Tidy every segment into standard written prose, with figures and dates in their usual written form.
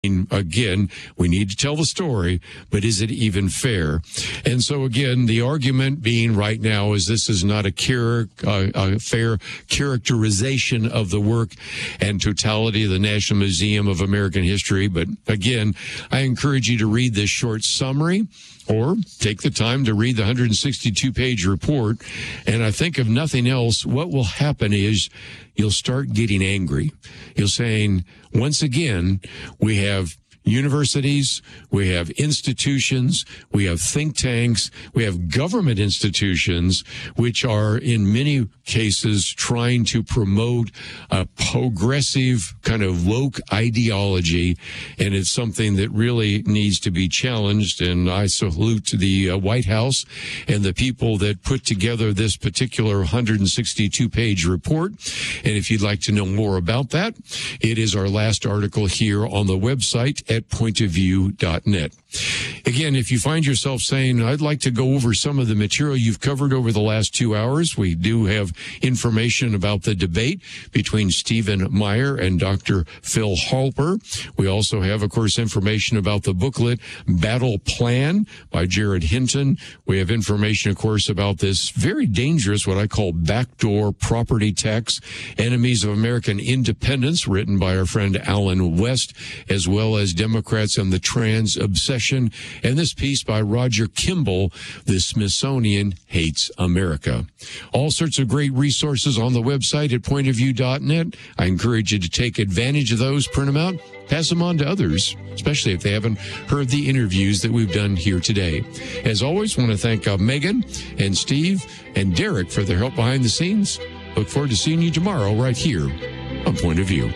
Again, we need to tell the story, but is it even fair? And so again, the argument being right now is this is not a fair characterization of the work and totality of the National Museum of American History. But again, I encourage you to read this short summary or take the time to read the 162-page report. And I think if nothing else, what will happen is you'll start getting angry. You're saying, once again, we have universities, we have institutions, we have think tanks, we have government institutions, which are in many cases trying to promote a progressive kind of woke ideology. And it's something that really needs to be challenged. And I salute the White House and the people that put together this particular 162-page report. And if you'd like to know more about that, it is our last article here on the website at pointofview.net. Again, if you find yourself saying, I'd like to go over some of the material you've covered over the last 2 hours, we do have information about the debate between Stephen Meyer and Dr. Phil Halper. We also have, of course, information about the booklet Battle Plan by Jared Hinton. We have information, of course, about this very dangerous, what I call backdoor property tax, Enemies of American Independence, written by our friend Alan West, as well as Democrats and the Trans Obsession. And this piece by Roger Kimball, The Smithsonian Hates America. All sorts of great resources on the website at pointofview.net. I encourage you to take advantage of those, print them out, pass them on to others, especially if they haven't heard the interviews that we've done here today. As always, I want to thank Megan and Steve and Derek for their help behind the scenes. Look forward to seeing you tomorrow right here on Point of View.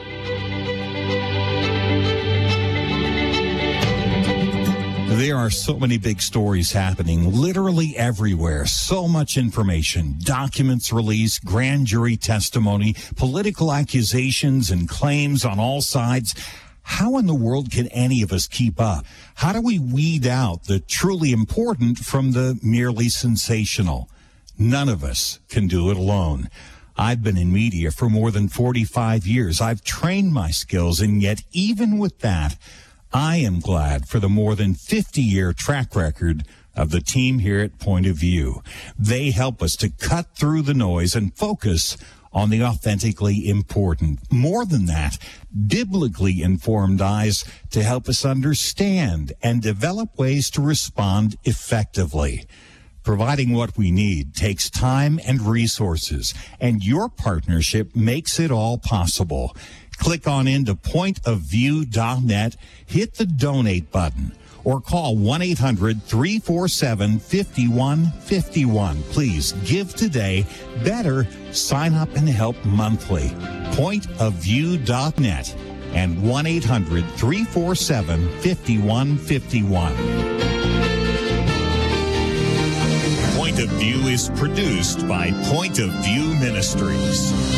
There are so many big stories happening literally everywhere. So much information, documents released, grand jury testimony, political accusations and claims on all sides. How in the world can any of us keep up? How do we weed out the truly important from the merely sensational? None of us can do it alone. I've been in media for more than 45 years. I've trained my skills, and yet even with that, I am glad for the more than 50-year track record of the team here at Point of View. They help us to cut through the noise and focus on the authentically important. More than that, biblically informed eyes to help us understand and develop ways to respond effectively. Providing what we need takes time and resources, and your partnership makes it all possible. Click on into pointofview.net, hit the donate button, or call 1-800-347-5151. Please give today. Better, sign up and help monthly. Pointofview.net and 1-800-347-5151. Point of View is produced by Point of View Ministries.